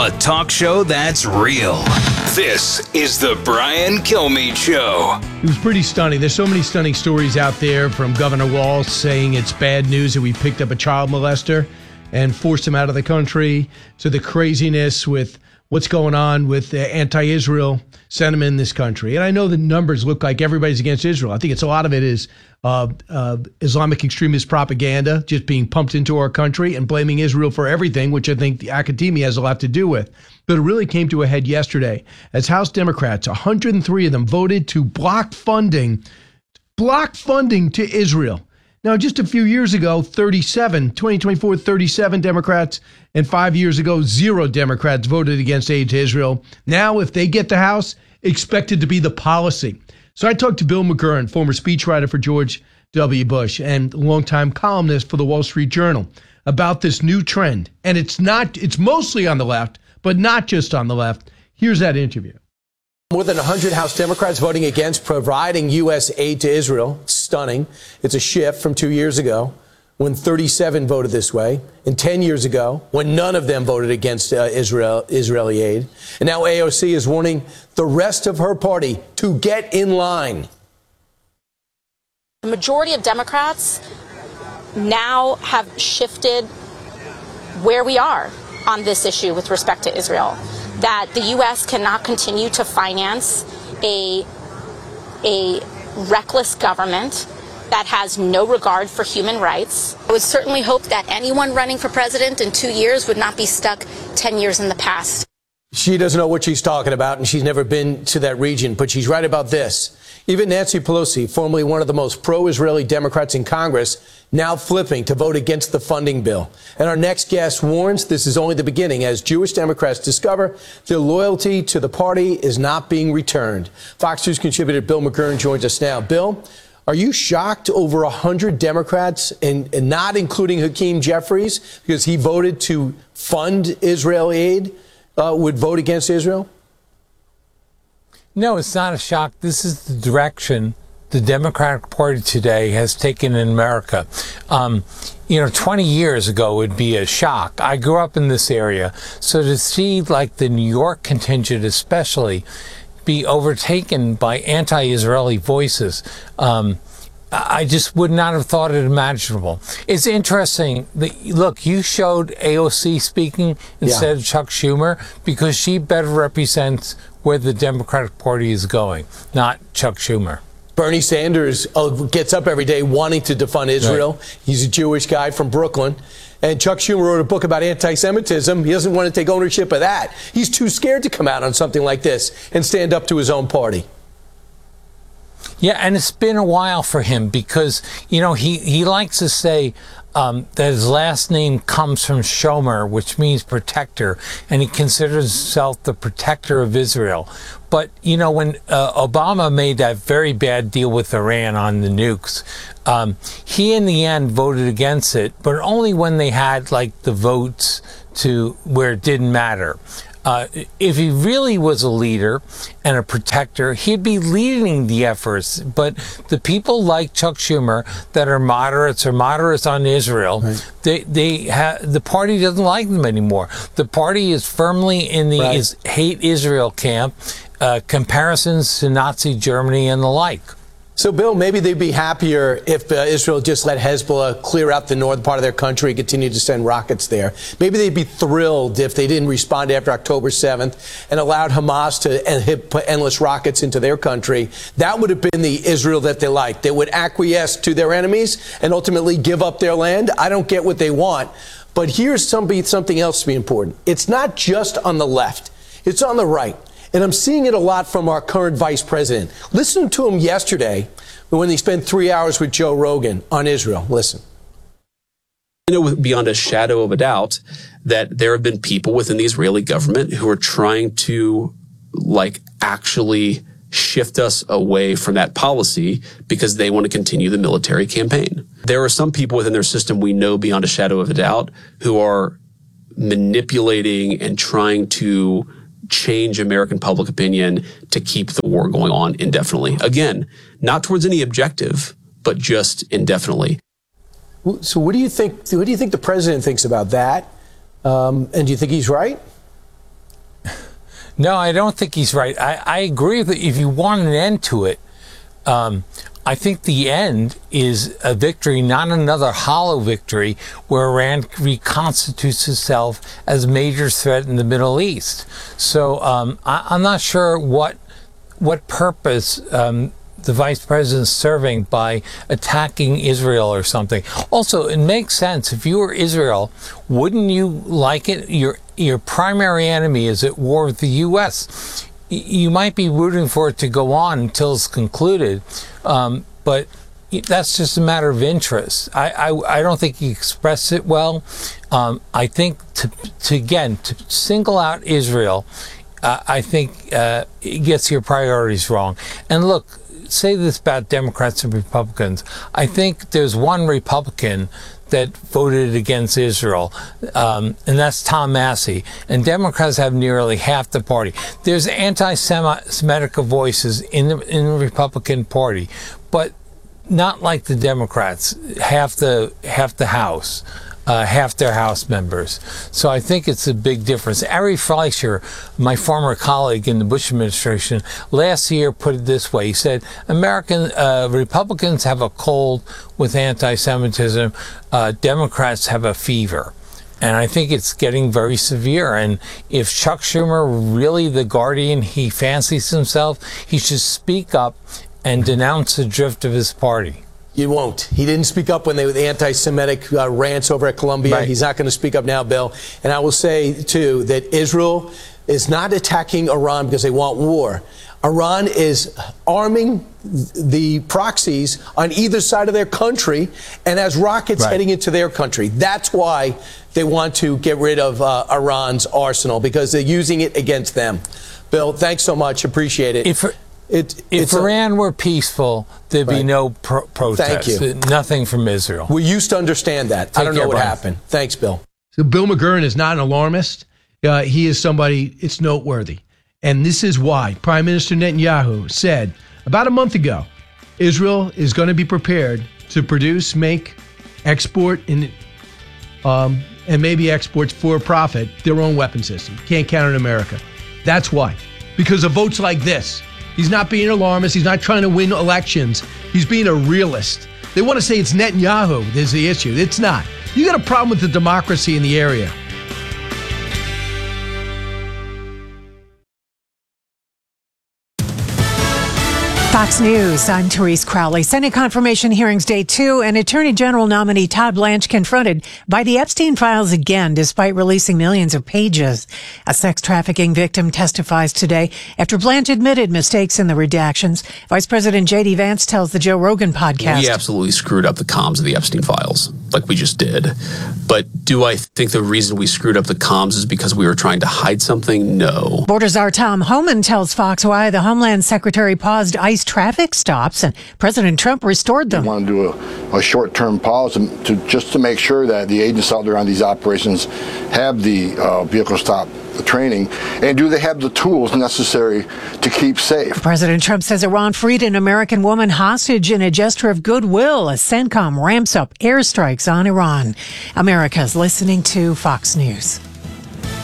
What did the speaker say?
a talk show that's real. This is the Brian Kilmeade Show. It was pretty stunning. There's so many stunning stories out there from Governor Walz saying it's bad news that we picked up a child molester and forced him out of the country, to the craziness with what's going on with anti-Israel sentiment in this country. And I know the numbers look like everybody's against Israel. I think it's a lot of it is Islamic extremist propaganda just being pumped into our country and blaming Israel for everything, which I think the academia has a lot to do with. But it really came to a head yesterday as House Democrats, 103 of them, voted to block funding to Israel. Now, just a few years ago, 2024, 37 Democrats, and 5 years ago, 0 Democrats voted against aid to Israel. Now, if they get the House, expected to be the policy. So I talked to Bill McGurn, former speechwriter for George W. Bush and longtime columnist for the Wall Street Journal, about this new trend. And it's mostly on the left, but not just on the left. Here's that interview. More than 100 House Democrats voting against providing U.S. aid to Israel. Stunning. It's a shift from 2 years ago when 37 voted this way, and 10 years ago when none of them voted against Israeli aid. And now AOC is warning the rest of her party to get in line. The majority of Democrats now have shifted where we are on this issue with respect to Israel. That the U.S. cannot continue to finance a reckless government that has no regard for human rights. I would certainly hope that anyone running for president in 2 years would not be stuck 10 years in the past. She doesn't know what she's talking about, and she's never been to that region, but she's right about this. Even Nancy Pelosi, formerly one of the most pro-Israeli Democrats in Congress, now flipping to vote against the funding bill. And our next guest warns this is only the beginning as Jewish Democrats discover their loyalty to the party is not being returned. Fox News contributor Bill McGurn joins us now. Bill, are you shocked over 100 Democrats, and not including Hakeem Jeffries, because he voted to fund Israel aid, would vote against Israel? No, it's not a shock. This is the direction the Democratic Party today has taken in America. 20 years ago would be a shock. I grew up in this area, so to see like the New York contingent especially be overtaken by anti-Israeli voices, I just would not have thought it imaginable. It's interesting that, look, you showed AOC speaking instead of Chuck Schumer because she better represents where the Democratic Party is going, not Chuck Schumer. Bernie Sanders gets up every day wanting to defund Israel. Right. He's a Jewish guy from Brooklyn. And Chuck Schumer wrote a book about anti-Semitism. He doesn't want to take ownership of that. He's too scared to come out on something like this and stand up to his own party. Yeah, and it's been a while for him because, he likes to say that his last name comes from Shomer, which means protector, and he considers himself the protector of Israel. But, when Obama made that very bad deal with Iran on the nukes, he in the end voted against it, but only when they had, the votes to where it didn't matter. If he really was a leader and a protector, he'd be leading the efforts. But the people like Chuck Schumer that are moderates or moderates on Israel, right. The party doesn't like them anymore. The party is firmly in the hate Israel camp, comparisons to Nazi Germany and the like. So, Bill, maybe they'd be happier if Israel just let Hezbollah clear out the northern part of their country and continue to send rockets there. Maybe they'd be thrilled if they didn't respond after October 7th and allowed Hamas to put endless rockets into their country. That would have been the Israel that they liked. They would acquiesce to their enemies and ultimately give up their land. I don't get what they want. But here's something else to be important. It's not just on the left. It's on the right. And I'm seeing it a lot from our current vice president. Listen to him yesterday when he spent 3 hours with Joe Rogan on Israel. Listen. Beyond a shadow of a doubt that there have been people within the Israeli government who are trying to actually shift us away from that policy because they want to continue the military campaign. There are some people within their system we know beyond a shadow of a doubt who are manipulating and trying to change American public opinion to keep the war going on indefinitely. Again, not towards any objective, but just indefinitely. So what do you think the president thinks about that? And do you think he's right? No, I don't think he's right. I agree that if you want an end to it, I think the end is a victory, not another hollow victory where Iran reconstitutes itself as a major threat in the Middle East. So I'm not sure what purpose the vice president's serving by attacking Israel or something. Also, it makes sense. If you were Israel, wouldn't you like it? Your primary enemy is at war with the U.S. You might be rooting for it to go on until it's concluded, but that's just a matter of interest. I don't think he expressed it well. I think to single out Israel, I think it gets your priorities wrong. And look, say this about Democrats and Republicans. I think there's one Republican that voted against Israel, and that's Tom Massey. And Democrats have nearly half the party. There's anti-Semitic voices in the Republican Party, but not like the Democrats. Half the House. Half their House members. So I think it's a big difference. Ari Fleischer, my former colleague in the Bush administration, last year put it this way. He said, American Republicans have a cold with anti-Semitism. Democrats have a fever. And I think it's getting very severe. And if Chuck Schumer really the guardian he fancies himself, he should speak up and denounce the drift of his party. You won't. He didn't speak up when they were the anti-Semitic rants over at Columbia. Right. He's not going to speak up now, Bill. And I will say, too, that Israel is not attacking Iran because they want war. Iran is arming the proxies on either side of their country and has rockets heading into their country. That's why they want to get rid of Iran's arsenal, because they're using it against them. Bill, thanks so much. Appreciate it. If Iran were peaceful, there'd be no protests. Thank you. Nothing from Israel. We used to understand that. I don't know what happened. Thanks, Bill. So Bill McGurn is not an alarmist. He is somebody, it's noteworthy. And this is why Prime Minister Netanyahu said about a month ago, Israel is going to be prepared to produce, make, export, and maybe exports for profit their own weapon system. Can't count on America. That's why. Because of votes like this. He's not being an alarmist. He's not trying to win elections. He's being a realist. They want to say it's Netanyahu that's the issue. It's not. You got a problem with the democracy in the area. Fox News, I'm Therese Crowley. Senate confirmation hearings day 2, and Attorney General nominee Todd Blanche confronted by the Epstein files again, despite releasing millions of pages. A sex trafficking victim testifies today after Blanche admitted mistakes in the redactions. Vice President J.D. Vance tells the Joe Rogan podcast. We absolutely screwed up the comms of the Epstein files, like we just did. But do I think the reason we screwed up the comms is because we were trying to hide something? No. Border czar Tom Homan tells Fox why the Homeland Secretary paused ICE traffic stops and President Trump restored them. We want to do a short-term pause just to make sure that the agents out there on these operations have the vehicle stop training, and do they have the tools necessary to keep safe? President Trump says Iran freed an American woman hostage in a gesture of goodwill as CENTCOM ramps up airstrikes on Iran. America's listening to Fox News.